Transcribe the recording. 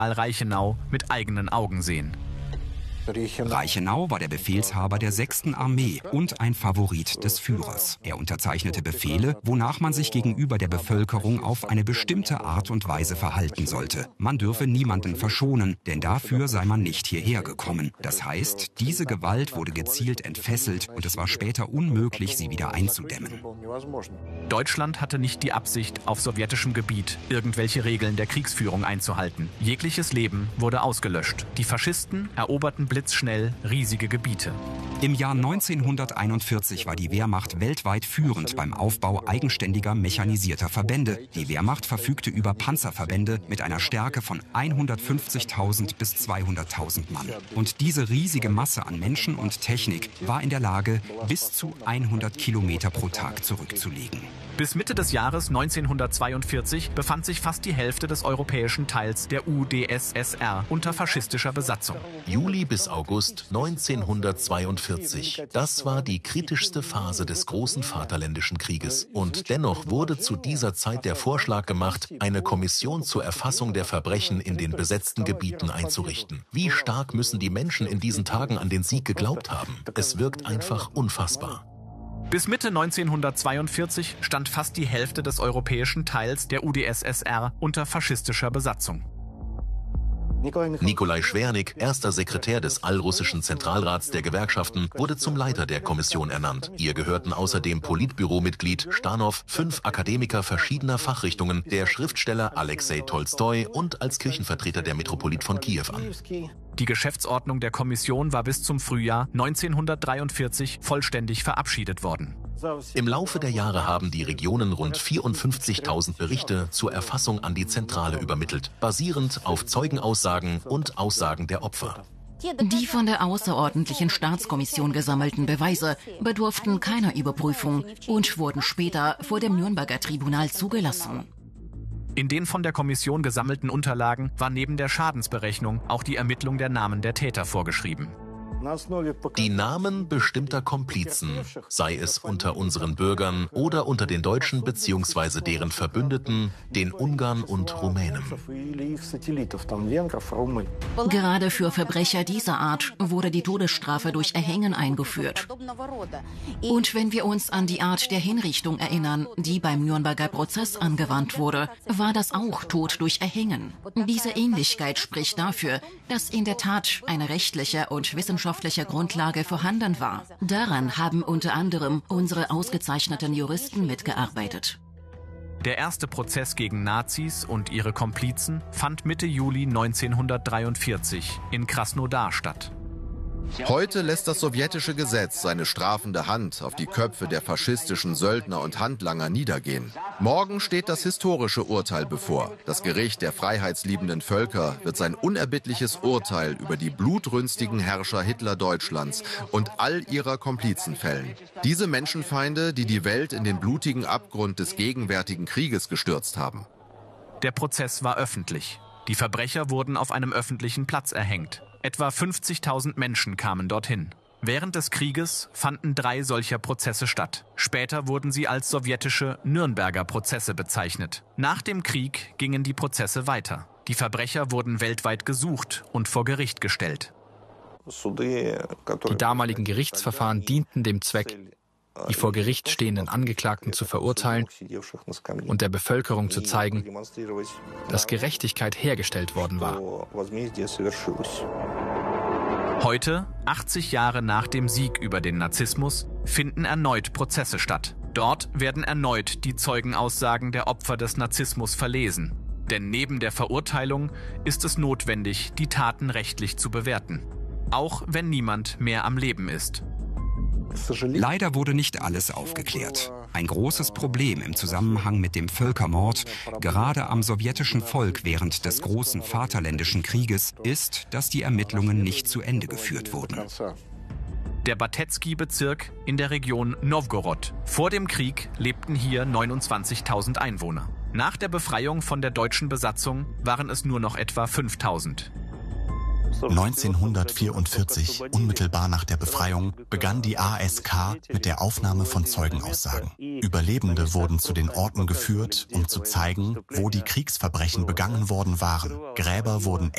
Reichenau mit eigenen Augen sehen. Reichenau war der Befehlshaber der 6. Armee und ein Favorit des Führers. Er unterzeichnete Befehle, wonach man sich gegenüber der Bevölkerung auf eine bestimmte Art und Weise verhalten sollte. Man dürfe niemanden verschonen, denn dafür sei man nicht hierher gekommen. Das heißt, diese Gewalt wurde gezielt entfesselt und es war später unmöglich, sie wieder einzudämmen. Deutschland hatte nicht die Absicht, auf sowjetischem Gebiet irgendwelche Regeln der Kriegsführung einzuhalten. Jegliches Leben wurde ausgelöscht. Die Faschisten eroberten blitzschnell riesige Gebiete. Im Jahr 1941 war die Wehrmacht weltweit führend beim Aufbau eigenständiger mechanisierter Verbände. Die Wehrmacht verfügte über Panzerverbände mit einer Stärke von 150.000 bis 200.000 Mann. Und diese riesige Masse an Menschen und Technik war in der Lage, bis zu 100 Kilometer pro Tag zurückzulegen. Bis Mitte des Jahres 1942 befand sich fast die Hälfte des europäischen Teils der UdSSR unter faschistischer Besatzung. Juli bis August 1942. Das war die kritischste Phase des großen Vaterländischen Krieges. Und dennoch wurde zu dieser Zeit der Vorschlag gemacht, eine Kommission zur Erfassung der Verbrechen in den besetzten Gebieten einzurichten. Wie stark müssen die Menschen in diesen Tagen an den Sieg geglaubt haben? Es wirkt einfach unfassbar. Bis Mitte 1942 stand fast die Hälfte des europäischen Teils der UdSSR unter faschistischer Besatzung. Nikolai Schwernik, erster Sekretär des Allrussischen Zentralrats der Gewerkschaften, wurde zum Leiter der Kommission ernannt. Ihr gehörten außerdem Politbüromitglied Stanow, 5 Akademiker verschiedener Fachrichtungen, der Schriftsteller Alexei Tolstoi und als Kirchenvertreter der Metropolit von Kiew an. Die Geschäftsordnung der Kommission war bis zum Frühjahr 1943 vollständig verabschiedet worden. Im Laufe der Jahre haben die Regionen rund 54.000 Berichte zur Erfassung an die Zentrale übermittelt, basierend auf Zeugenaussagen und Aussagen der Opfer. Die von der außerordentlichen Staatskommission gesammelten Beweise bedurften keiner Überprüfung und wurden später vor dem Nürnberger Tribunal zugelassen. In den von der Kommission gesammelten Unterlagen war neben der Schadensberechnung auch die Ermittlung der Namen der Täter vorgeschrieben. Die Namen bestimmter Komplizen, sei es unter unseren Bürgern oder unter den Deutschen bzw. deren Verbündeten, den Ungarn und Rumänen. Gerade für Verbrecher dieser Art wurde die Todesstrafe durch Erhängen eingeführt. Und wenn wir uns an die Art der Hinrichtung erinnern, die beim Nürnberger Prozess angewandt wurde, war das auch Tod durch Erhängen. Diese Ähnlichkeit spricht dafür, dass in der Tat eine rechtliche und wissenschaftliche Grundlage vorhanden war. Daran haben unter anderem unsere ausgezeichneten Juristen mitgearbeitet. Der erste Prozess gegen Nazis und ihre Komplizen fand Mitte Juli 1943 in Krasnodar statt. Heute lässt das sowjetische Gesetz seine strafende Hand auf die Köpfe der faschistischen Söldner und Handlanger niedergehen. Morgen steht das historische Urteil bevor. Das Gericht der freiheitsliebenden Völker wird sein unerbittliches Urteil über die blutrünstigen Herrscher Hitler-Deutschlands und all ihrer Komplizen fällen. Diese Menschenfeinde, die die Welt in den blutigen Abgrund des gegenwärtigen Krieges gestürzt haben. Der Prozess war öffentlich. Die Verbrecher wurden auf einem öffentlichen Platz erhängt. Etwa 50.000 Menschen kamen dorthin. Während des Krieges fanden 3 solcher Prozesse statt. Später wurden sie als sowjetische Nürnberger Prozesse bezeichnet. Nach dem Krieg gingen die Prozesse weiter. Die Verbrecher wurden weltweit gesucht und vor Gericht gestellt. Die damaligen Gerichtsverfahren dienten dem Zweck, die vor Gericht stehenden Angeklagten zu verurteilen und der Bevölkerung zu zeigen, dass Gerechtigkeit hergestellt worden war. Heute, 80 Jahre nach dem Sieg über den Narzissmus, finden erneut Prozesse statt. Dort werden erneut die Zeugenaussagen der Opfer des Narzissmus verlesen. Denn neben der Verurteilung ist es notwendig, die Taten rechtlich zu bewerten. Auch wenn niemand mehr am Leben ist. Leider wurde nicht alles aufgeklärt. Ein großes Problem im Zusammenhang mit dem Völkermord, gerade am sowjetischen Volk während des großen Vaterländischen Krieges, ist, dass die Ermittlungen nicht zu Ende geführt wurden. Der Batetsky-Bezirk in der Region Nowgorod. Vor dem Krieg lebten hier 29.000 Einwohner. Nach der Befreiung von der deutschen Besatzung waren es nur noch etwa 5.000. 1944, unmittelbar nach der Befreiung, begann die ASK mit der Aufnahme von Zeugenaussagen. Überlebende wurden zu den Orten geführt, um zu zeigen, wo die Kriegsverbrechen begangen worden waren. Gräber wurden